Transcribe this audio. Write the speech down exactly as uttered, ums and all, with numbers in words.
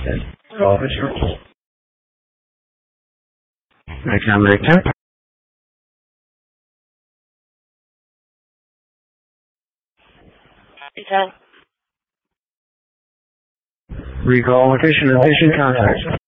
detected. Office report. My camera attempt. Okay. Recall location and patient contact.